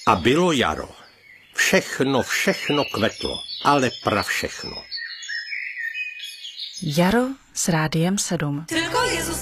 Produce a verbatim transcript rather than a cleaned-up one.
A bylo jaro. Všechno, všechno kvetlo, ale pra všechno. Jaro s Rádiem sedm.